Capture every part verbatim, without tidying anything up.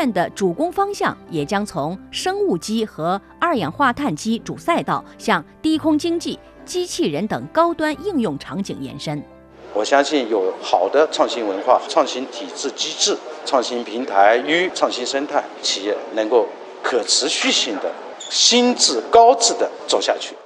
院的主攻方向也将从生物机和二氧化碳机主赛道向低空经济、机器人等高端应用场景延伸。 我相信有好的创新文化、创新体制机制、创新平台与创新生态，企业能够可持续性的、心智高质的走下去。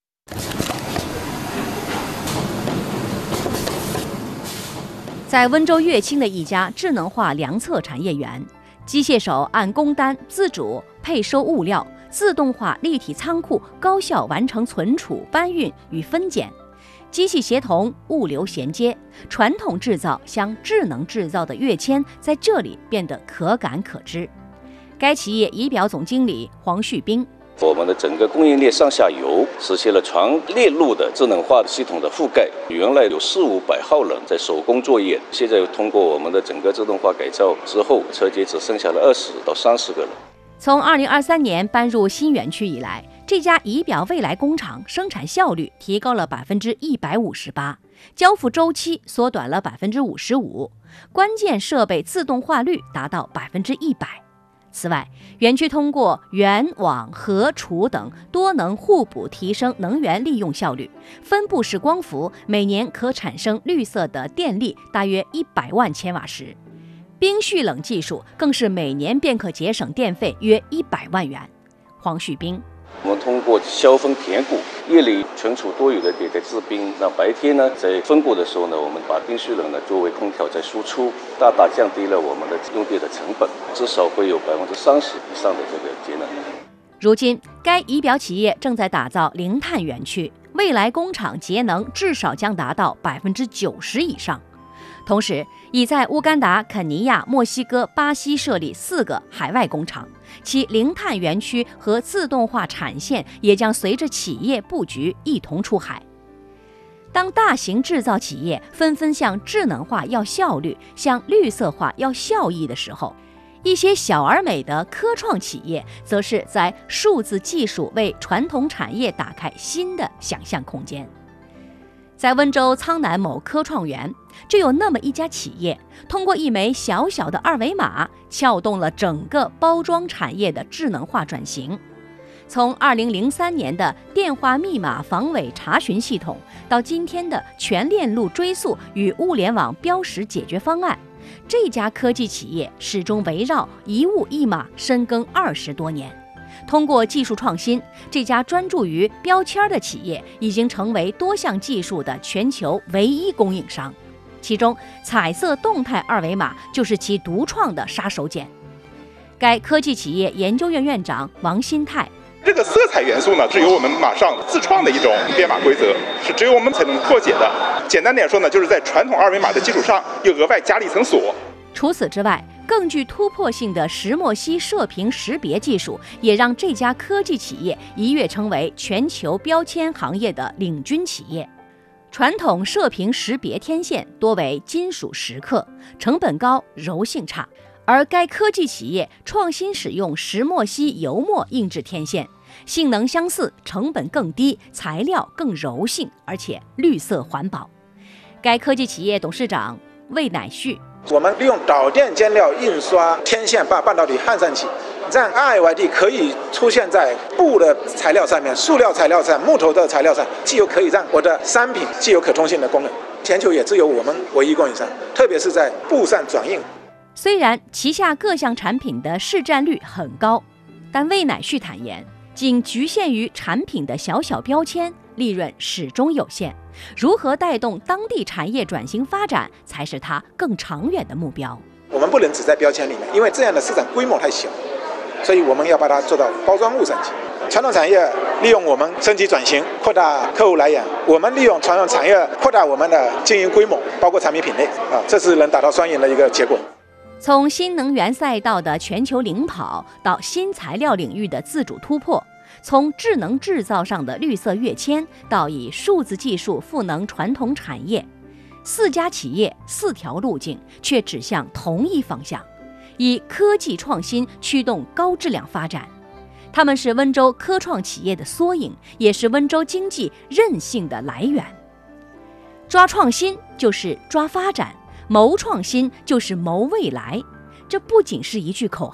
在温州乐清的一家智能化量测产业园，机械手按工单自主配收物料，自动化立体仓库高效完成存储、搬运与分拣，机器协同、物流衔接，传统制造向智能制造的跃迁在这里变得可感可知。该企业仪表总经理黄旭斌。 我们的整个供应链上下游实现了全链路的智能化系统的覆盖。原来有四五百号人在手工作业，现在通过我们的整个自动化改造之后，车间只剩下了二十到三十个人。 从二零二三年搬入新园区以来，这家仪表未来工厂生产效率提高了百分之一百五十八，交付周期缩短了百分之五十五，关键设备自动化率达到百分之一百。此外，园区通过源、网、合、储等多能互补，提升能源利用效率。分布式光伏每年可产生绿色的电力大约一百万千瓦时，冰蓄冷技术更是每年便可节省电费约一百万元。黄旭斌。 我们通过削峰填谷，夜里存储多余的给它制冰，那白天呢，在分谷的时候呢，我们把冰蓄冷呢作为空调在输出，大大降低了我们的用电的成本，至少会有百分之三十以上的这个节能。 如今，该仪表企业正在打造零碳园区，未来工厂节能至少将达到百分之九十以上。同时，已在乌干达、肯尼亚、墨西哥、巴西设立四个海外工厂，其零碳园区和自动化产线也将随着企业布局一同出海。当大型制造企业纷纷向智能化要效率、向绿色化要效益的时候，一些小而美的科创企业则是在数字技术为传统产业打开新的想象空间。在温州苍南某科创园，就有那么一家企业，通过一枚小小的二维码，撬动了整个包装产业的智能化转型。从二零零三年的电话密码防伪查询系统，到今天的全链路追溯与物联网标识解决方案，这家科技企业始终围绕一物一码深耕二十多年。通过技术创新，这家专注于标签的企业已经成为多项技术的全球唯一供应商，其中彩色动态二维码就是其独创的杀手锏。该科技企业研究院院长王新泰： 这个色彩元素呢，是由我们马上自创的一种编码规则，是只有我们才能破解的。简单点说呢，就是在传统二维码的基础上，又额外加了一层锁。 除此之外，更具突破性的石墨烯射频识别技术，也让这家科技企业一跃成为全球标签行业的领军企业。传统射频识别天线多为金属蚀刻，成本高，柔性差，而该科技企业创新使用石墨烯油墨印制天线，性能相似，成本更低，材料更柔性，而且绿色环保。该科技企业董事长魏乃旭： 我们利用导电间料印刷天线，把半导体焊上去，让 R F I D 可以出现在布的材料上面、塑料材料上、木头的材料上，既有可以让我的商品既有可通信的功能。全球也只有我们唯一供应商，特别是在布上转印。 虽然旗下各项产品的市占率很高，但魏乃旭坦言，仅局限于产品的小小标签，利润始终有限。如何带动当地产业转型发展，才是他更长远的目标。 我们不能只在标签里面，因为这样的市场规模太小，所以我们要把它做到包装物上去。传统产业利用我们升级转型，扩大客户来源；我们利用传统产业扩大我们的经营规模，包括产品品类啊，这是能达到双赢的一个结果。 从新能源赛道的全球领跑到新材料领域的自主突破，从智能制造上的绿色跃迁到以数字技术赋能传统产业，四家企业四条路径却指向同一方向，以科技创新驱动高质量发展。他们是温州科创企业的缩影，也是温州经济韧性的来源。抓创新就是抓发展，谋创新就是谋未来，这不仅是一句口号。